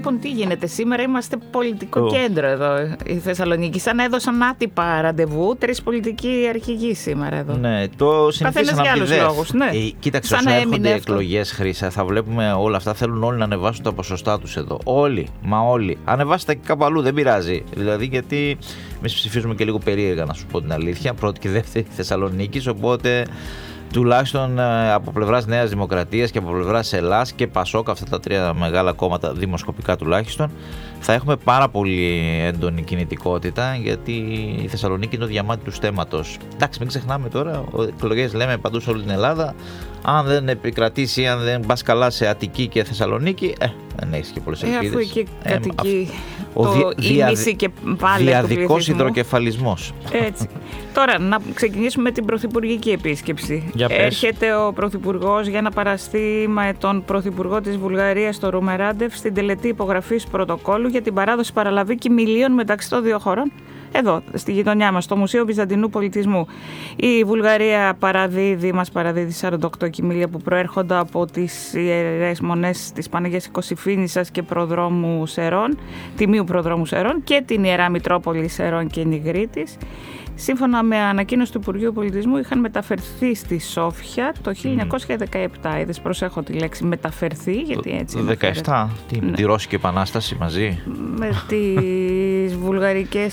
λοιπόν τι γίνεται. Σήμερα είμαστε πολιτικό κέντρο εδώ η Θεσσαλονίκη. Σαν έδωσαν άτυπα ραντεβού 3 πολιτικοί αρχηγοί σήμερα εδώ. Ναι, το συνηθίσαν από τη ΔΕΘ. Ναι. Κοίταξε, όσο έρχονται εκλογές, Χρύσα, θα βλέπουμε όλα αυτά. Θέλουν όλοι να ανεβάσουν τα ποσοστά τους εδώ. Όλοι, μα όλοι. Ανεβάστε τα και κάπου αλλού, δεν πειράζει. Δηλαδή, γιατί εμείς ψηφίζουμε και λίγο περίεργα, να σου πω την αλήθεια. Πρώτη και δεύτερη Θεσσαλονίκης, οπότε. Τουλάχιστον από πλευράς Νέας Δημοκρατίας και από πλευράς Ελλάς και Πασόκ, αυτά τα 3 μεγάλα κόμματα δημοσκοπικά τουλάχιστον, θα έχουμε πάρα πολύ έντονη κινητικότητα, γιατί η Θεσσαλονίκη είναι το διαμάτι του στέμματος. Εντάξει, μην ξεχνάμε τώρα, εκλογές λέμε παντού σε όλη την Ελλάδα. Αν δεν επικρατήσει, αν δεν πας καλά σε Αττική και Θεσσαλονίκη, δεν έχεις και πολλές ελπίδες. Αφού εκεί κατοικεί το ίμιση και πάλι διαδικός υδροκεφαλισμός. Έτσι. Τώρα, να ξεκινήσουμε με την πρωθυπουργική επίσκεψη. Έρχεται ο Πρωθυπουργός για να παραστεί με τον Πρωθυπουργό της Βουλγαρίας, στο Ρουμεράντεφ, στην τελετή υπογραφής πρωτοκόλλου για την παράδοση παραλαβή κοιμηλίων μεταξύ των 2 χωρών. Εδώ, στη γειτονιά μας, στο Μουσείο Βυζαντινού Πολιτισμού. Η Βουλγαρία μας παραδίδει 48 κοιμήλια που προέρχονται από τις ιερές μονές της Παναγίας Κωσυφήνισσας και προδρόμου Σερών, Τιμίου Προδρόμου Σερών, και την Ιερά Μητρόπολη Σερών και Νιγρίτης. Σύμφωνα με ανακοίνωση του Υπουργείου Πολιτισμού, είχαν μεταφερθεί στη Σόφια το 1917. Είδες, προσέχω τη λέξη μεταφερθεί, γιατί έτσι. Το 17, με τη Ρώσικη Επανάσταση μαζί. Με τις βουλγαρικές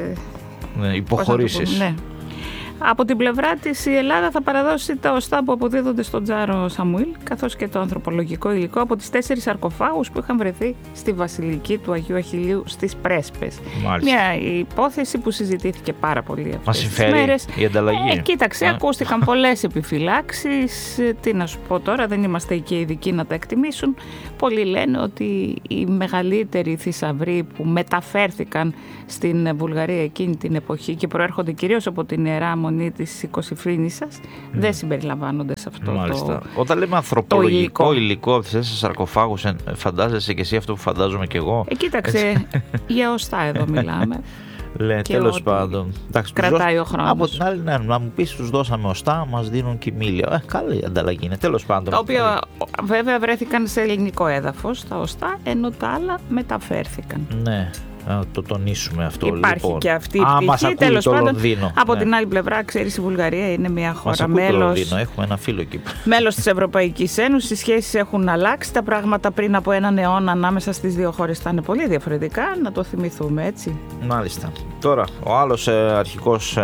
υποχωρήσεις. Ναι. Από την πλευρά της, η Ελλάδα θα παραδώσει τα οστά που αποδίδονται στον Τζάρο Σαμουήλ, καθώς και το ανθρωπολογικό υλικό από τις 4 σαρκοφάγους που είχαν βρεθεί στη Βασιλική του Αγίου Αχιλλείου στις Πρέσπες. Μάλιστα. Μια υπόθεση που συζητήθηκε πάρα πολύ αυτές τις μέρες. Η ανταλλαγή. Κοίταξε, ακούστηκαν πολλές επιφυλάξεις. Τι να σου πω τώρα, δεν είμαστε και ειδικοί να τα εκτιμήσουν. Πολλοί λένε ότι οι μεγαλύτεροι θησαυροί που μεταφέρθηκαν στην Βουλγαρία εκείνη την εποχή και προέρχονται κυρίως από την Ιερά Μονή της Κωσυφήνισσας δεν συμπεριλαμβάνονται σε αυτό. Μάλιστα. Όταν λέμε ανθρωπολογικό υλικό από τις 4 σαρκοφάγους, φαντάζεσαι και εσύ αυτό που φαντάζομαι και εγώ? Κοίταξε, για οστά εδώ μιλάμε. Τέλος πάντων. Κρατάει ο χρόνος. Από την άλλη, να μου πεις, τους δώσαμε οστά, μας δίνουν κοιμήλια. Καλή ανταλλαγή είναι, τέλος πάντων. Τα οποία βέβαια βρέθηκαν σε ελληνικό έδαφος τα οστά, ενώ τα άλλα μεταφέρθηκαν. Ναι. Να το τονίσουμε αυτό. Υπάρχει λοιπόν. Και αυτή η πτυχή. Τέλος πάντων, Λονδίνο. Από την άλλη πλευρά, ξέρεις, η Βουλγαρία είναι μια χώρα μέλος. Έχουμε ένα φίλο εκεί. Μέλος της Ευρωπαϊκής Ένωσης. Οι σχέσεις έχουν αλλάξει. Τα πράγματα πριν από έναν αιώνα ανάμεσα στις 2 χώρες ήταν πολύ διαφορετικά. Να το θυμηθούμε, έτσι. Μάλιστα. Τώρα, ο άλλος αρχικός,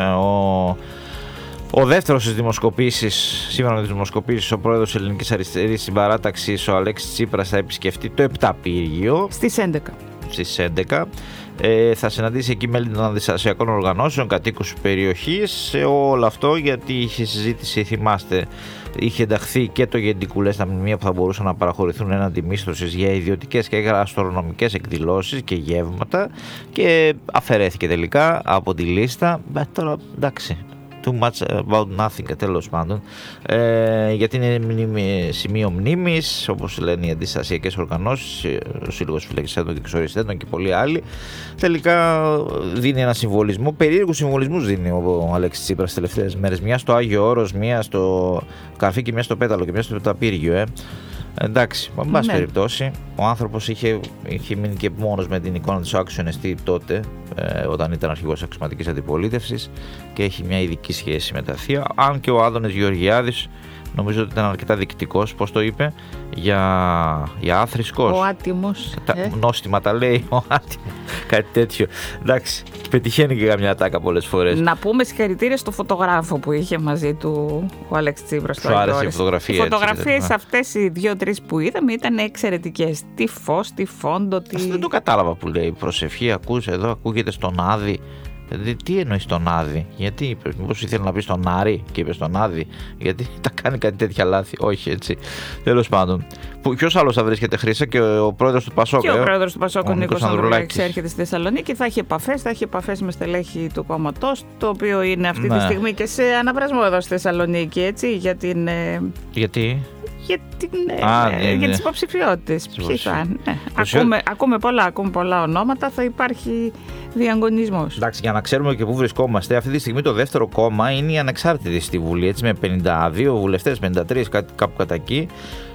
ο δεύτερος στις δημοσκοπήσεις, σύμφωνα με τις δημοσκοπήσεις, ο πρόεδρος της Ελληνικής Αριστερής Συμπαράταξης, ο Αλέξης Τσίπρας, θα επισκεφτεί το Επταπύργιο. Στις 11. Στις 11. Θα συναντήσει εκεί μέλη των αντιστασιακών οργανώσεων, κατοίκους της περιοχής. Όλο αυτό γιατί είχε συζήτηση, θυμάστε, είχε ενταχθεί και το Γεντικουλέ στα μνημεία που θα μπορούσαν να παραχωρηθούν έναντι μίσθωσης για ιδιωτικές και γαστρονομικές εκδηλώσεις και γεύματα, και αφαιρέθηκε τελικά από τη λίστα. Τώρα εντάξει, too much about nothing, τέλος πάντων, γιατί είναι σημείο μνήμης, όπως λένε οι αντιστασιακές οργανώσεις, ο Σύλλογος Φυλακιστέντων και Εξοριστέντων και πολλοί άλλοι. Τελικά δίνει ένα συμβολισμό, περίεργους συμβολισμούς δίνει ο Αλέξης Τσίπρας τις τελευταίες μέρες. Μια στο Άγιο Όρος, μια στο Καρφί, μια στο Πέταλο και μια στο Επταπύργιο. Εντάξει, με πάση περιπτώσει, ο άνθρωπος είχε μείνει και μόνος με την εικόνα της άξιονεστή τότε, όταν ήταν αρχηγός αξιωματικής αντιπολίτευσης, και έχει μια ειδική σχέση με τα θεία. Αν και ο Άδωνης Γεωργιάδης νομίζω ότι ήταν αρκετά διοικητικός, πώς το είπε, για άθρησκος. Ο άτιμος. Νόστιμα τα λέει, ο άτιμος, κάτι τέτοιο. Εντάξει, πετυχαίνει και καμιά τάκα πολλές φορές. Να πούμε συγχαρητήρια στο φωτογράφο που είχε μαζί του ο Αλέξης Τσίπρας. Σου άρεσε η φωτογραφία? Οι φωτογραφίες αυτές οι 2-3 που είδαμε ήταν εξαιρετικές. Τι φως, τι φόντο, τι... Δεν το κατάλαβα που λέει. Προσευχή, εδώ ακούγεται στον Άδη. Δηλαδή, τι εννοεί στον Άδη? Γιατί είπε, μήπως ήθελε να πει στον Άρη και είπε στον Άδη? Γιατί τα κάνει κάτι τέτοια λάθη? Όχι, έτσι. Τέλος πάντων. Ποιος άλλος θα βρίσκεται, Χρύσα? Και ο πρόεδρος του Πασόκ. Και ο πρόεδρος του Πασόκ, ο Νίκος Ανδρουλάκης, έρχεται στη Θεσσαλονίκη. Θα έχει επαφές με στελέχη του κόμματος, το οποίο είναι αυτή τη στιγμή και σε αναβρασμό εδώ στη Θεσσαλονίκη, έτσι. Για τις υποψηφιότητες. Ποιοι θα είναι? Ακούμε πολλά ονόματα, θα υπάρχει διαγωνισμός. Εντάξει, για να ξέρουμε και πού βρισκόμαστε, αυτή τη στιγμή το δεύτερο κόμμα είναι οι ανεξάρτητοι στη Βουλή, έτσι, με 52 βουλευτές, 53 κάπου κατά εκεί.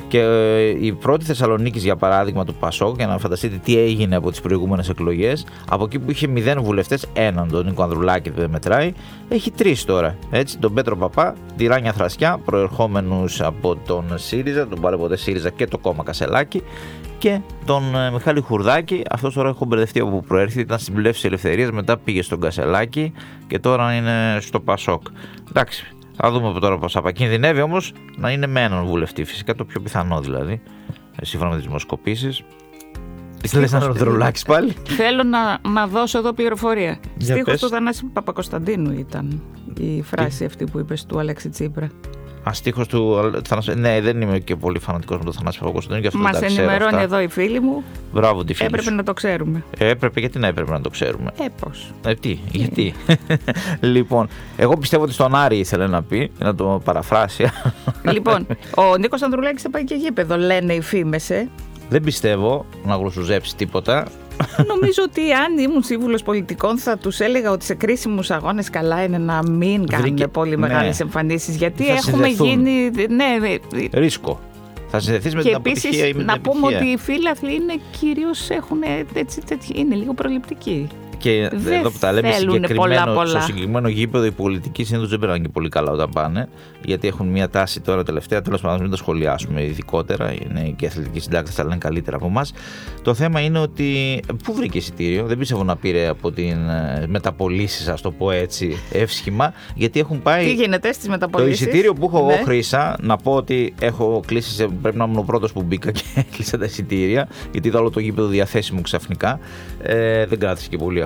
Και η πρώτη Θεσσαλονίκης, για παράδειγμα, του ΠΑΣΟΚ, για να φανταστείτε τι έγινε από τις προηγούμενες εκλογές, από εκεί που είχε 0 βουλευτές, έναν, τον Νίκο Ανδρουλάκη δεν μετράει, έχει 3 τώρα. Έτσι, τον Πέτρο Παπά, τη Ράνια Θρασκιά, προερχόμενους από τον ΣΥΡΙΖΑ, τον παρεποτέ ΣΥΡΙΖΑ και το κόμμα Κασελάκη, και τον Μιχάλη Χουρδάκη. Αυτός τώρα έχω μπερδευτεί από που προέρχεται, ήταν στην Πλεύση Ελευθερίας, μετά πήγε στον Κασελάκη και τώρα είναι στο ΠΑΣΟΚ. Εντάξει. Θα δούμε τώρα πώς θα κινδυνεύει όμως να είναι με έναν βουλευτή, φυσικά το πιο πιθανό δηλαδή, σύμφωνα με τις δημοσκοπήσεις. Θέλεις να ρωτρολάξεις πάλι? Θέλω να δώσω εδώ πληροφορία. Στίχος του Θανάση Παπακοσταντίνου ήταν η φράση αυτή που είπες του Αλέξη Τσίπρα. Στίχος του Θανάση. Ναι, δεν είμαι και πολύ φανατικός με τον Θανάση Παπακοσταντίνου. Μας ενημερώνει εδώ η φίλη μου. Μπράβο τη φίλη. Έπρεπε να το ξέρουμε. Γιατί να έπρεπε να το ξέρουμε? Πώς? Γιατί? Λοιπόν, εγώ πιστεύω ότι στον Άρη ήθελε να πει, να το παραφράσει. Λοιπόν, ο Νίκος Ανδρουλάκης θα πάει και γήπεδο, λένε οι φήμες. Δεν πιστεύω να γλωσσουζέψει τίποτα. Νομίζω ότι αν ήμουν σύμβουλος πολιτικών θα τους έλεγα ότι σε κρίσιμους αγώνες καλά είναι να μην κάνουν πολύ μεγάλες εμφανίσεις, γιατί έχουμε γίνει ρίσκο. Θα συνδεθείς με την αποτυχία ή με την να επιτυχία. πούμε ότι οι φίλαθλοι είναι κυρίως είναι λίγο προληπτικοί. Και εδώ που τα λέμε στο συγκεκριμένο γήπεδο, οι πολιτικοί συνήθως δεν περνάνε και πολύ καλά όταν πάνε, γιατί έχουν μια τάση τώρα τελευταία. Τέλος πάντων, μην το σχολιάσουμε ειδικότερα. Είναι και αθλητικοί συντάκτες, θα λένε καλύτερα από εμάς. Το θέμα είναι ότι. Πού βρήκε εισιτήριο? Δεν πιστεύω να πήρε από την μεταπωλήσεις, ας το πω έτσι, εύσχημα, γιατί έχουν πάει. Τι γίνεται στις μεταπωλήσεις? Το εισιτήριο που έχω εγώ, Χρύσα, να πω ότι έχω κλείσει. Πρέπει να ήμουν ο πρώτος που μπήκα και έκλεισα τα εισιτήρια, γιατί είδα όλο το γήπεδο διαθέσιμο ξαφνικά. Δεν κράτησε και πολύ αυτό.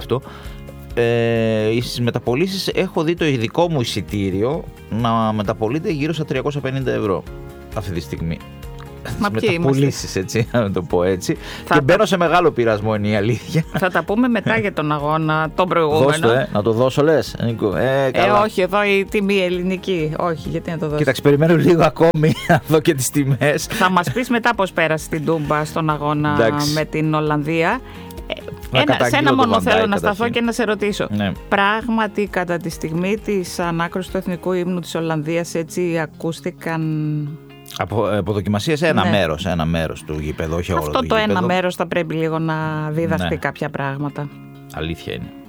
Στις μεταπωλήσεις έχω δει το ειδικό μου εισιτήριο να μεταπωλείται γύρω στα 350 ευρώ αυτή τη στιγμή. Μα μεταπωλήσεις, έτσι, να το πω έτσι. Και μπαίνω σε μεγάλο πειρασμό, είναι η αλήθεια. Θα τα πούμε μετά για τον αγώνα, τον προηγούμενο. Να το δώσω, λες, Νίκο? Όχι, εδώ η τιμή ελληνική. Όχι, γιατί να το δώσω? Κοίταξε, περιμένω λίγο ακόμη να δω και τις τιμές. Θα μας πεις μετά πώς πέρασε στην Τούμπα στον αγώνα με την Ολλανδία. Σε ένα μόνο θέλω να σταθώ και να σε ρωτήσω. Ναι. Πράγματι, κατά τη στιγμή της ανάκρουσης του εθνικού ύμνου της Ολλανδίας, έτσι ακούστηκαν. Από δοκιμασίες ένα μέρος του γήπεδου, όχι όλο το γήπεδο. Αυτό το ένα μέρος θα πρέπει λίγο να διδαχθεί κάποια πράγματα. Αλήθεια είναι.